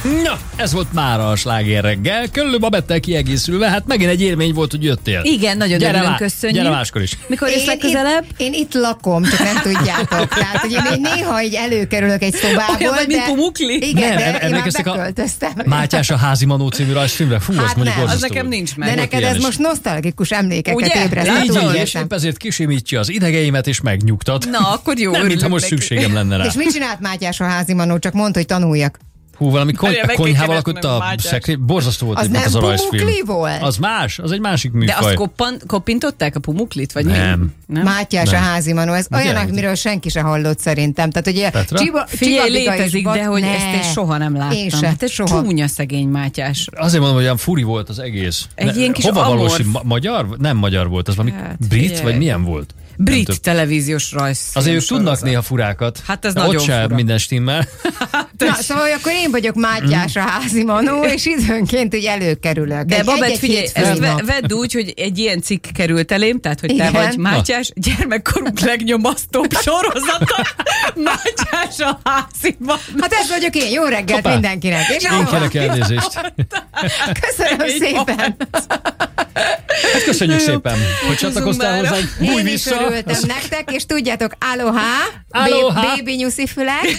Na, ez volt mára a Sláger reggel. Köllő Babettel kiegészülve, hát megint egy élmény volt, hogy jöttél. Igen, nagyon örülünk, köszönjük. Gyere máskor is. Mikor jössz legközelebb? Én itt lakom, csak nem tudjátok. Tehát, hogy én néha így előkerülök egy szobából, olyan, vagy, mint Pumukli? Igen, Nem, de én már emlékeztek beköltöztem. Mátyás a házi manó című rajzfilmre? Fú, Hát azt mondjuk nem. Az borzasztó nekem volt. nincs meg. De neked ilyen ez is. most nosztalgikus emlékeket Ugye? ébreszt. Így tudom, van, és érzem. épp ezért kisimítja az idegeimet és megnyugtat. Na, akkor jó. Nem, mintha örülünk most neki. szükségem lenne rá. És mit csinált Mátyás a házi manó? Csak mondd, hogy tanuljak. Hú, valami Várjál, meg kell konyhával keresnem lakott a Mátyás. szekrény. Borzasztó volt Az egyébként nem az a rajzfilm. Pumukli volt? Az más, az egy másik De műfaj. azt koppintották a Pumuklit, vagy Nem. mi? Mátyás Nem. a házi manó, ez Ugye? olyan, amiről senki se hallott szerintem. Tehát, hogy Petra? Figyelj, Csigabiga is létezik, volt. de hogy Ne. ezt én soha nem láttam. Én se, Hát ez soha. csúnya szegény Mátyás. Azért mondom, hogy olyan furi volt az egész. Egy ilyen kis Hova valós, amorf. magyar? Nem magyar volt, az valami Hát, brit, figyelj. vagy milyen volt? Nem Brit tudom. televíziós rajz. Azért ők tudnak néha furákat. Hát ez de nagyon ott se fura. minden stimmel. Na, szóval akkor én vagyok Mátyás a házi manó, és időnként úgy előkerülök. De Babett, Egy-egy figyelj, hétfői ezt nap. vedd úgy, hogy egy ilyen cikk került elém, tehát hogy te Igen. vagy Mátyás, gyermekkorunk legnyomasztóbb sorozata, Mátyás a háziban. Hát ez vagyok én, jó reggelt Hoppá. mindenkinek. És Én kérek elnézést. köszönöm Így szépen. Hát köszönjük szépen, hogy csatlakoztál mára. hozzánk. Bújj Én is vissza. örültem nektek, és tudjátok, aloha, Aloha. baby nyuszifülek.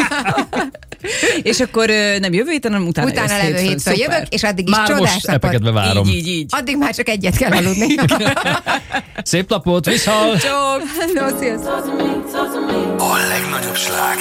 És akkor nem jövő héten, hanem utána Utána jössz levő hétfőn. hétfőn Szuper. jövök, és addig is Már csodás most napot. epekedve várom. Így. Addig már csak egyet kell aludni. Szép napot, viszhal! Csók! No, sziasztok. A legnagyobb sláger